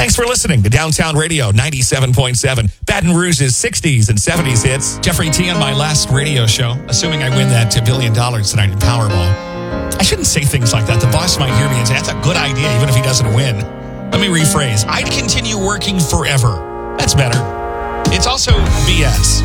Thanks for listening to Downtown Radio 97.7, Baton Rouge's 60s and 70s hits. Jeffrey T. on my last radio show, assuming I win that $1 billion tonight in Powerball. I shouldn't say things like that. The boss might hear me and say, that's a good idea, even if he doesn't win. Let me rephrase. I'd continue working forever. That's better. It's also BS.